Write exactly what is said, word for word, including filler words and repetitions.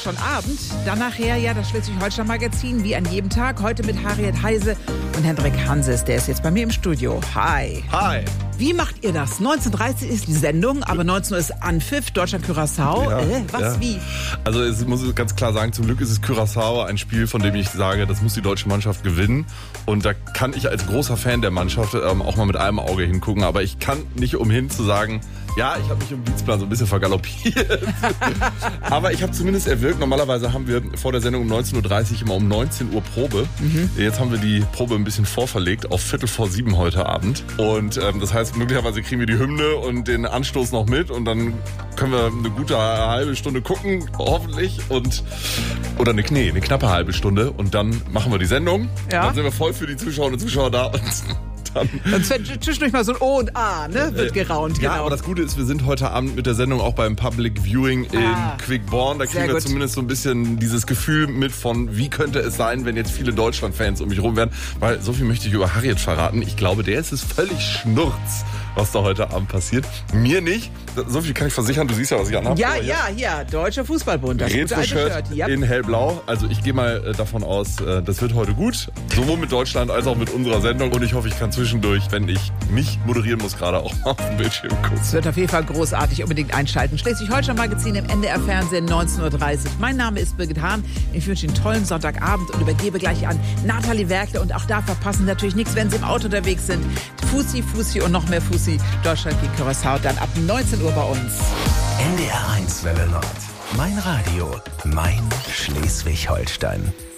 schon Abend. Dann nachher ja das Schleswig-Holstein-Magazin, wie an jedem Tag. Heute mit Harriet Heise und Hendrik Hanses. Der ist jetzt bei mir im Studio. Hi. Hi. Wie macht ihr das? neunzehn Uhr dreißig ist die Sendung, aber neunzehn Uhr ist Anpfiff, Deutschland-Curaçao. Ja, äh, was, ja. wie? Also es muss ich ganz klar sagen, zum Glück ist es Curaçao ein Spiel, von dem ich sage, das muss die deutsche Mannschaft gewinnen. Und da kann ich als großer Fan der Mannschaft ähm, auch mal mit einem Auge hingucken. Aber ich kann nicht umhin zu sagen, ja, ich habe mich im Dienstplan so ein bisschen vergaloppiert. Aber ich habe zumindest erwirkt. Normalerweise haben wir vor der Sendung um neunzehn Uhr dreißig immer um neunzehn Uhr Probe. Mhm. Jetzt haben wir die Probe ein bisschen vorverlegt auf Viertel vor sieben heute Abend. Und ähm, das heißt, möglicherweise kriegen wir die Hymne und den Anstoß noch mit. Und dann können wir eine gute halbe Stunde gucken, hoffentlich. Und oder eine, nee, eine knappe halbe Stunde. Und dann machen wir die Sendung. Ja. Dann sind wir voll für die Zuschauerinnen und Zuschauer da. Und dann Sonst wird zwischendurch mal so ein O und A, ne? Wird geraunt, ja, genau. aber das Gute ist, wir sind heute Abend mit der Sendung auch beim Public Viewing in Ah, Quickborn. Da kriegen sehr wir gut. zumindest so ein bisschen dieses Gefühl mit von, wie könnte es sein, wenn jetzt viele Deutschland-Fans um mich rum wären. Weil so viel möchte ich über Harriet verraten. Ich glaube, der ist es völlig schnurz, was da heute Abend passiert. Mir nicht. So viel kann ich versichern. Du siehst ja, was ich anhabe. Ja, Aber ja, ja, Deutscher Fußballbund, das gute alte Retro-Shirt Shirt. Ja. in hellblau. Also ich gehe mal äh, davon aus, äh, das wird heute gut. Sowohl mit Deutschland als auch mit unserer Sendung. Und ich hoffe, ich kann zwischendurch, wenn ich mich moderieren muss, gerade auch mal auf dem Bildschirm gucken. Es wird auf jeden Fall großartig, unbedingt einschalten. Schleswig-Holstein-Magazin im N D R-Fernsehen, neunzehn Uhr dreißig. Mein Name ist Birgit Hahn. Ich wünsche Ihnen einen tollen Sonntagabend und übergebe gleich an Nathalie Werkle. Und auch da verpassen natürlich nichts, wenn Sie im Auto unterwegs sind. Fussi, Fussi und noch mehr Fussi. Deutschland gegen Curaçao, dann ab neunzehn Uhr bei uns. N D R eins Welle Nord. Mein Radio. Mein Schleswig-Holstein.